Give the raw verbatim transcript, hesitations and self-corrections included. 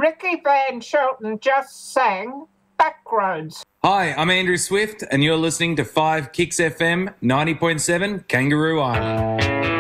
Ricky Van Shelton just sang Backroads. Hi, I'm Andrew Swift, and you're listening to five Kicks F M ninety point seven Kangaroo Island.